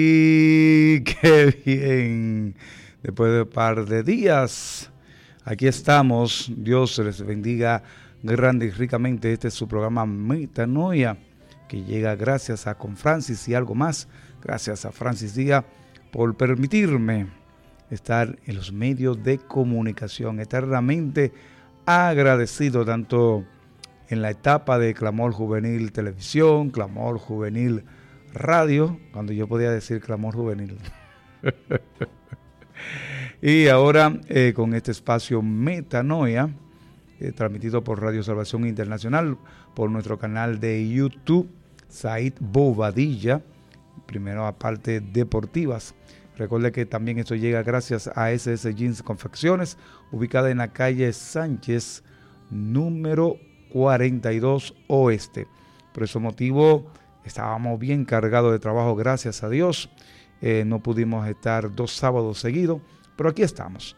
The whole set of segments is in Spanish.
Y qué bien, después de un par de días, aquí estamos. Dios les bendiga grande y ricamente. Este es su programa Metanoia, que llega gracias a Confrancis y algo más. Gracias a Francis Díaz por permitirme estar en los medios de comunicación. Eternamente agradecido tanto en la etapa de Clamor Juvenil Televisión, Clamor Juvenil Radio, cuando yo podía decir Clamor Juvenil. Y ahora con este espacio Metanoia, transmitido por Radio Salvación Internacional, por nuestro canal de YouTube, Said Bobadilla, primero aparte deportivas. Recuerde que también esto llega gracias a SS Jeans Confecciones, ubicada en la calle Sánchez, número 42 Oeste. Por ese motivo estábamos bien cargados de trabajo, gracias a Dios. No pudimos estar 2 sábados seguidos, pero aquí estamos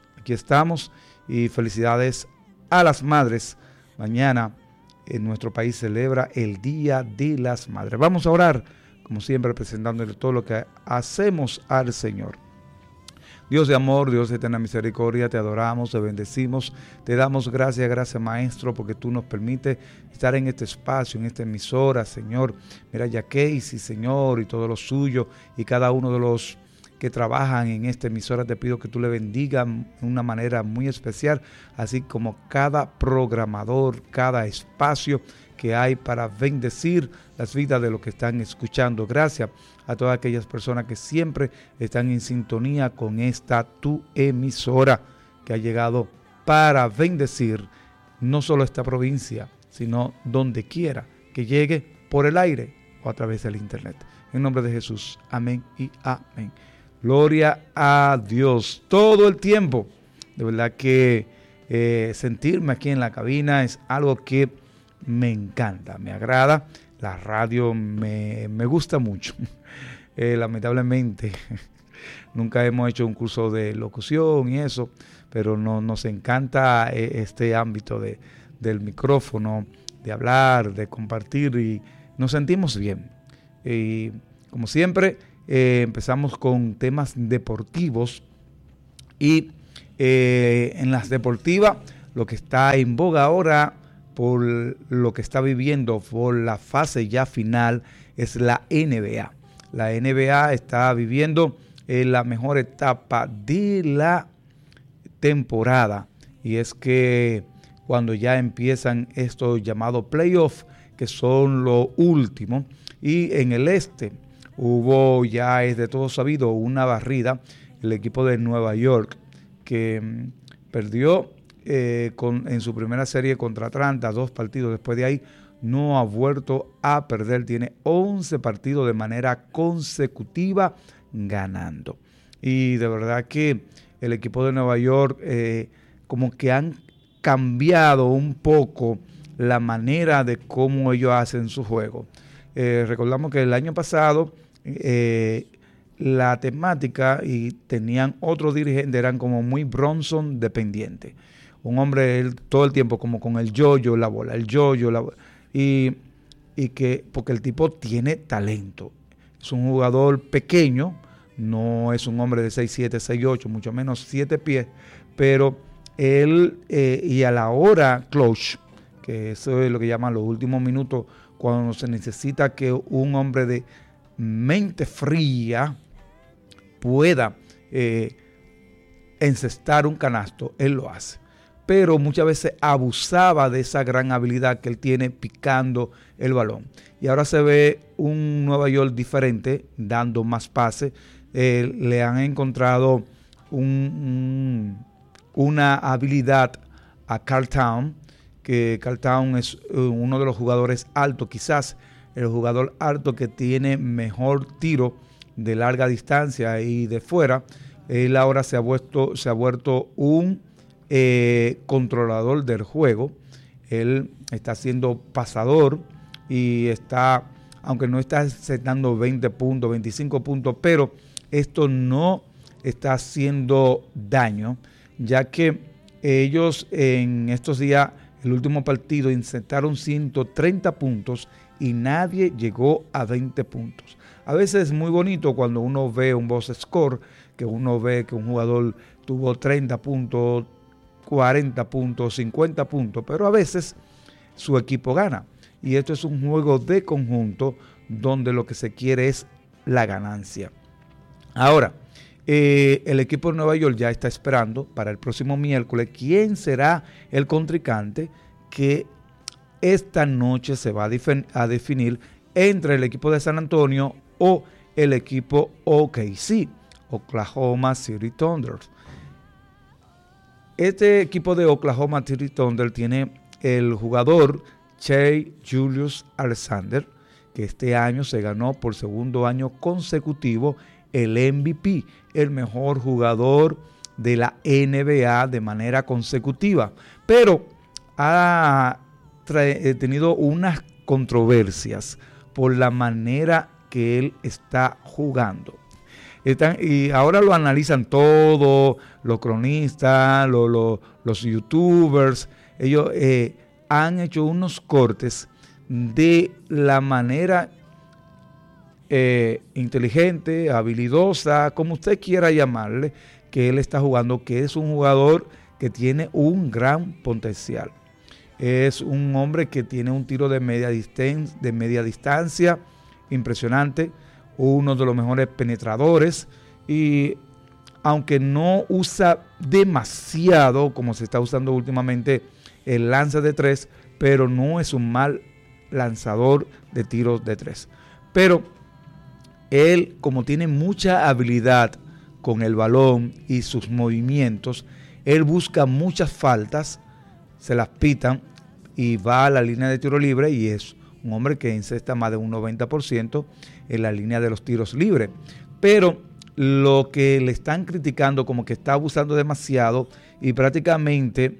y felicidades a las madres. Mañana en nuestro país celebra el Día de las Madres. Vamos a orar, como siempre, presentándole todo lo que hacemos al Señor. Dios de amor, Dios de eterna misericordia, te adoramos, te bendecimos, te damos gracias Maestro, porque tú nos permites estar en este espacio, en esta emisora, Señor. Mira, ya Casey, Señor, y todo lo suyo, y cada uno de los que trabajan en esta emisora, te pido que tú le bendigas de una manera muy especial, así como cada programador, cada espacio que hay para bendecir las vidas de los que están escuchando. Gracias a todas aquellas personas que siempre están en sintonía con esta tu emisora, que ha llegado para bendecir no solo esta provincia, sino donde quiera que llegue, por el aire o a través del internet. En nombre de Jesús, amén y amén. Gloria a Dios todo el tiempo. De verdad que sentirme aquí en la cabina es algo que me encanta, me agrada. La radio me gusta mucho. Lamentablemente nunca hemos hecho un curso de locución y eso, pero nos encanta este ámbito del micrófono, de hablar, de compartir, y nos sentimos bien. Y como siempre, empezamos con temas deportivos, y en las deportivas lo que está en boga ahora, por lo que está viviendo, por la fase ya final, es la NBA. La NBA está viviendo la mejor etapa de la temporada, y es que cuando ya empiezan estos llamados playoffs, que son lo último, y en el este hubo, ya es de todo sabido, una barrida. El equipo de Nueva York, que perdió en su primera serie contra Atlanta, 2 partidos. Después de ahí no ha vuelto a perder. Tiene 11 partidos de manera consecutiva ganando. Y de verdad que el equipo de Nueva York como que han cambiado un poco la manera de cómo ellos hacen su juego. Recordamos que el año pasado la temática, y tenían otros dirigentes, eran como muy Bronson dependiente. Un hombre él, todo el tiempo como con el yo-yo, la bola, y que porque el tipo tiene talento. Es un jugador pequeño, no es un hombre de 6'7", 6'8", mucho menos 7 pies, pero él, y a la hora clutch, que eso es lo que llaman los últimos minutos, cuando se necesita que un hombre de mente fría pueda encestar un canasto, él lo hace. Pero muchas veces abusaba de esa gran habilidad que él tiene picando el balón. Y ahora se ve un Nueva York diferente, dando más pases. Le han encontrado una habilidad a Karl Towns, que Karl Towns es uno de los jugadores altos, quizás el jugador alto que tiene mejor tiro de larga distancia y de fuera. Él ahora se ha vuelto un controlador del juego. Él está siendo pasador y está, aunque no está aceptando 20 puntos, 25 puntos, pero esto no está haciendo daño, ya que ellos en estos días, el último partido, insertaron 130 puntos y nadie llegó a 20 puntos. A veces es muy bonito cuando uno ve un box score, que uno ve que un jugador tuvo 30 puntos, 40 puntos, 50 puntos, pero a veces su equipo gana. Y esto es un juego de conjunto donde lo que se quiere es la ganancia. Ahora, el equipo de Nueva York ya está esperando para el próximo miércoles quién será el contrincante que esta noche se va a definir entre el equipo de San Antonio o el equipo OKC, Oklahoma City Thunder. Este equipo de Oklahoma City Thunder tiene el jugador Shai Gilgeous-Alexander, que este año se ganó por segundo año consecutivo el MVP, el mejor jugador de la NBA de manera consecutiva, pero ha tenido unas controversias por la manera que él está jugando. Y ahora lo analizan todos los cronistas, los youtubers. Ellos han hecho unos cortes de la manera inteligente, habilidosa, como usted quiera llamarle, que él está jugando, que es un jugador que tiene un gran potencial. Es un hombre que tiene un tiro de media distancia impresionante, uno de los mejores penetradores, y aunque no usa demasiado como se está usando últimamente el lance de tres, pero no es un mal lanzador de tiros de tres. Pero él, como tiene mucha habilidad con el balón y sus movimientos, él busca muchas faltas, se las pitan y va a la línea de tiro libre, y es un hombre que encesta más de un 90% en la línea de los tiros libres. Pero lo que le están criticando como que está abusando demasiado, y prácticamente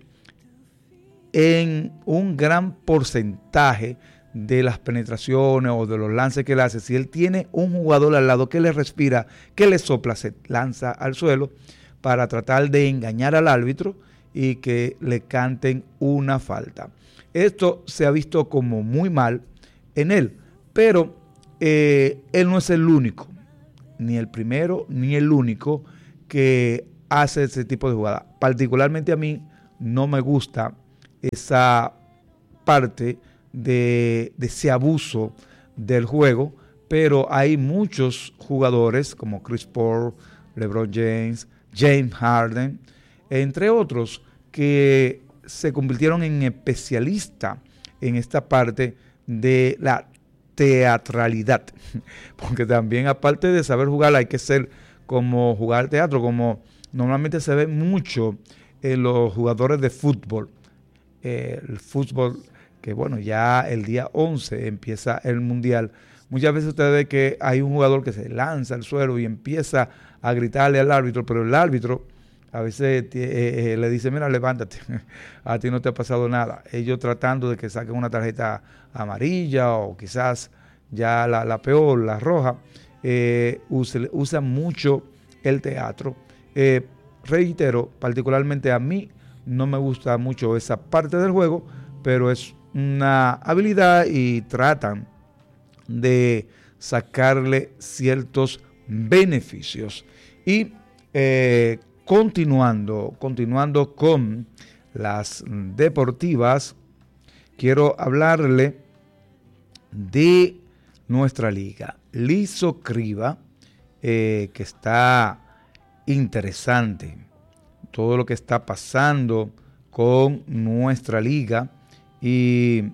en un gran porcentaje de las penetraciones o de los lances que él hace, si él tiene un jugador al lado que le respira, que le sopla, se lanza al suelo para tratar de engañar al árbitro y que le canten una falta. Esto se ha visto como muy mal en él, pero él no es el único, ni el primero ni el único que hace ese tipo de jugada. Particularmente a mí no me gusta esa parte de ese abuso del juego, pero hay muchos jugadores como Chris Paul, LeBron James, James Harden, entre otros, que se convirtieron en especialistas en esta parte de la teatralidad, porque también aparte de saber jugar hay que ser como jugar teatro, como normalmente se ve mucho en los jugadores de fútbol. El fútbol, que bueno, ya el día 11 empieza el mundial. Muchas veces usted ve que hay un jugador que se lanza al suelo y empieza a gritarle al árbitro, pero el árbitro a veces le dice, mira, levántate, a ti no te ha pasado nada. Ellos tratando de que saquen una tarjeta amarilla o quizás ya la peor, la roja, usan mucho el teatro. Reitero, particularmente a mí no me gusta mucho esa parte del juego, pero es una habilidad y tratan de sacarle ciertos beneficios. Y continuando con las deportivas, quiero hablarle de nuestra liga, Liso Criba, que está interesante todo lo que está pasando con nuestra liga, y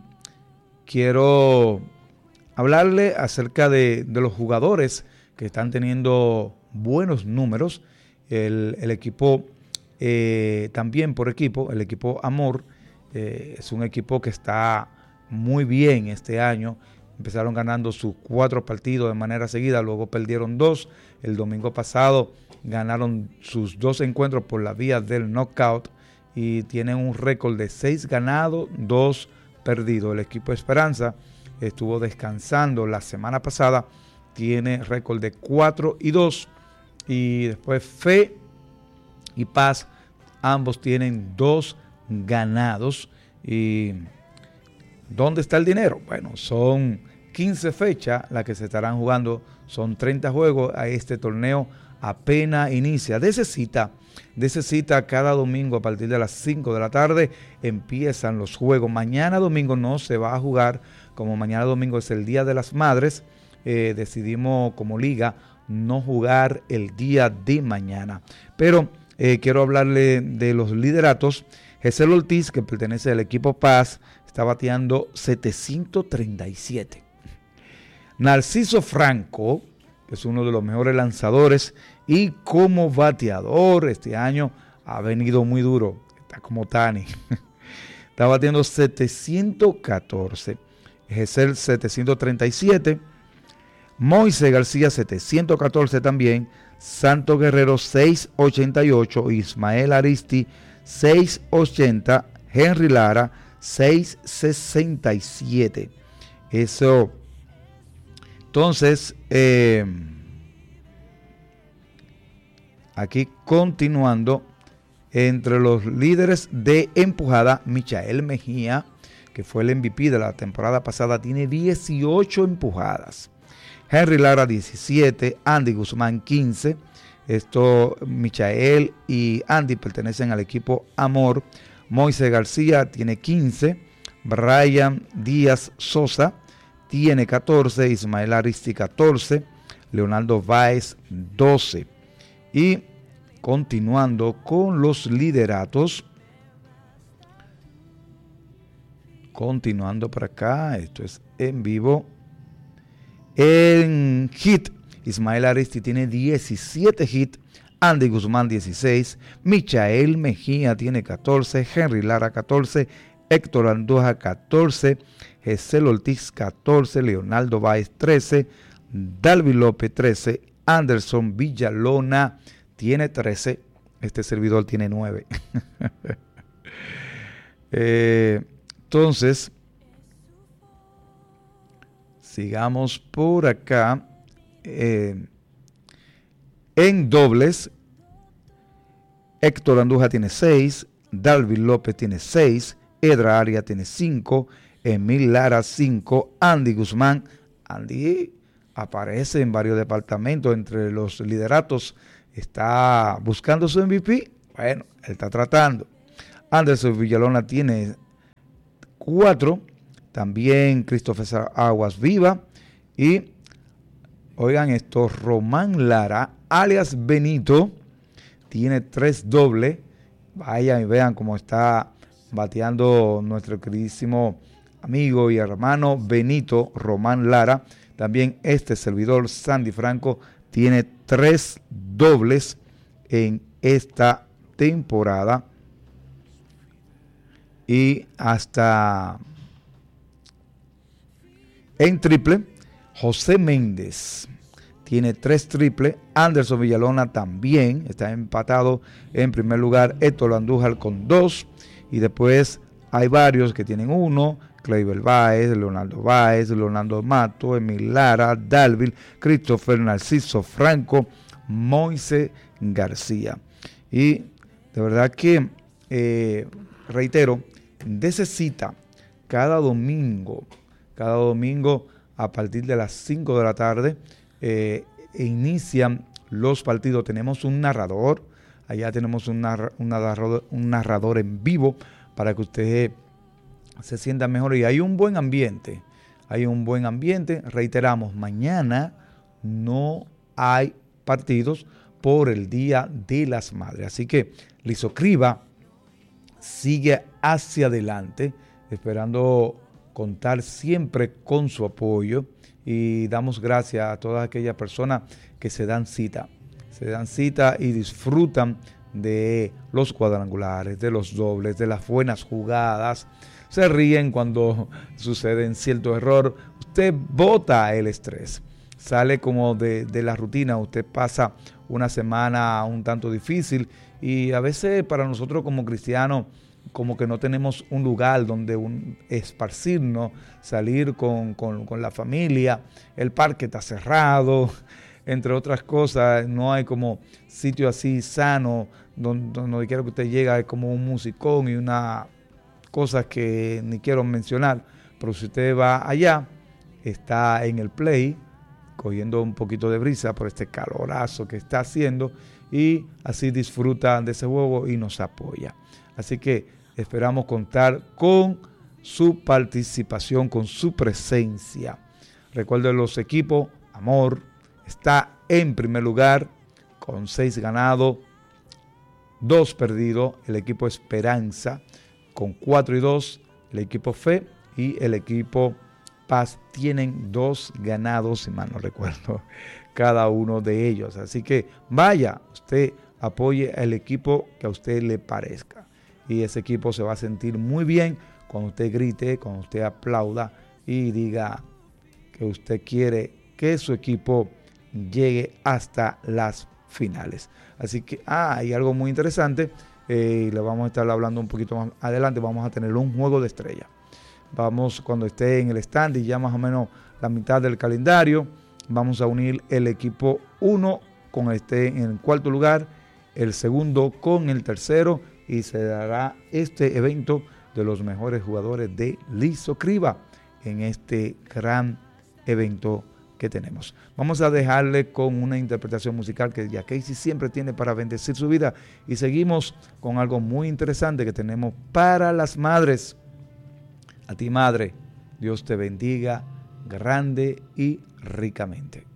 quiero hablarle acerca de los jugadores que están teniendo buenos números. El equipo, también por equipo, el equipo Amor, es un equipo que está muy bien este año. Empezaron ganando sus 4 partidos de manera seguida, luego perdieron 2. El domingo pasado ganaron sus 2 encuentros por la vía del knockout y tienen un récord de 6 ganados, 2 perdidos. El equipo Esperanza estuvo descansando la semana pasada, tiene récord de 4-2, y después Fe y Paz, ambos tienen 2 ganados. ¿Y dónde está el dinero? Bueno, son 15 fechas las que se estarán jugando, son 30 juegos. A este torneo apenas inicia. De esa cita cada domingo a partir de las 5 de la tarde empiezan los juegos. Mañana domingo no se va a jugar, como mañana domingo es el Día de las Madres, decidimos como liga no jugar el día de mañana. Pero quiero hablarle de los lideratos. Jesús Ortiz, que pertenece al equipo Paz, está bateando 737. Narciso Franco, que es uno de los mejores lanzadores, y como bateador este año ha venido muy duro, está como Tani. Está batiendo 714. Jesús 737. Moisés García 714 también. Santo Guerrero 688. Ismael Aristi 680. Henry Lara 667. Eso. Entonces, aquí continuando, entre los líderes de empujada, Michael Mejía, que fue el MVP de la temporada pasada, tiene 18 empujadas. Henry Lara 17, Andy Guzmán 15. Michael y Andy pertenecen al equipo Amor. Moisés García tiene 15. Brian Díaz Sosa tiene 14, Ismael Aristi 14, Leonardo Báez 12. Y continuando con los lideratos, continuando por acá, esto es en vivo. En hit, Ismael Aristi tiene 17 hits, Andy Guzmán 16, Michael Mejía tiene 14, Henry Lara 14, Héctor Andújar 14, Jesús Ortiz 14, Leonardo Báez 13, Dalvin López 13, Anderson Villalona tiene 13, este servidor tiene 9. Entonces, sigamos por acá. En dobles, Héctor Andújar tiene 6, Dalvin López tiene 6, Edra Arias tiene 5, Emil Lara 5, Andy Guzmán. Andy aparece en varios departamentos, entre los lideratos, está buscando su MVP. Bueno, él está tratando. Anderson Villalona tiene 4, también Christopher Aguas Viva. Y oigan esto, Román Lara, alias Benito, tiene 3 dobles. Vayan y vean cómo está bateando nuestro queridísimo amigo y hermano Benito Román Lara. También este servidor, Sandy Franco, tiene 3 dobles en esta temporada. Y hasta en triple, José Méndez tiene 3 triples. Anderson Villalona también está empatado en primer lugar. Héctor Andújar con 2. Y después hay varios que tienen 1. Cleiber Báez, Leonardo Báez, Leonardo Mato, Emil Lara, Dalvin, Christopher, Narciso Franco, Moisés García. Y de verdad que, reitero, necesita cada domingo a partir de las 5 de la tarde, inician los partidos. Tenemos un narrador, allá tenemos un narrador en vivo para que usted se sienta mejor, y hay un buen ambiente, reiteramos, mañana no hay partidos por el Día de las Madres, así que Lizocriba sigue hacia adelante, esperando contar siempre con su apoyo, y damos gracias a todas aquellas personas que se dan cita y disfrutan de los cuadrangulares, de los dobles, de las buenas jugadas. Se ríen cuando suceden cierto error. Usted bota el estrés, sale como de la rutina. Usted pasa una semana un tanto difícil, y a veces para nosotros como cristianos como que no tenemos un lugar donde esparcirnos, salir con la familia. El parque está cerrado, entre otras cosas. No hay como sitio así sano donde quiero que usted llegue, como un musicón y una cosas que ni quiero mencionar, pero si usted va allá, está en el play, cogiendo un poquito de brisa por este calorazo que está haciendo, y así disfruta de ese juego y nos apoya. Así que esperamos contar con su participación, con su presencia. Recuerden, los equipos, Amor está en primer lugar con 6 ganados, 2 perdidos. El equipo Esperanza con 4-2. El equipo Fe y el equipo Paz tienen 2 ganados, si mal no recuerdo, cada uno de ellos. Así que vaya, usted apoye al equipo que a usted le parezca. Y ese equipo se va a sentir muy bien cuando usted grite, cuando usted aplauda y diga que usted quiere que su equipo llegue hasta las finales. Así que, hay algo muy interesante, le vamos a estar hablando un poquito más adelante. Vamos a tener un juego de estrella. Vamos, cuando esté en el stand y ya más o menos la mitad del calendario, vamos a unir el equipo 1 con en el cuarto lugar, el segundo con el tercero, y se dará este evento de los mejores jugadores de Liso Criba en este gran evento que tenemos. Vamos a dejarle con una interpretación musical que ya Casey siempre tiene para bendecir su vida, y seguimos con algo muy interesante que tenemos para las madres. A ti, madre, Dios te bendiga grande y ricamente.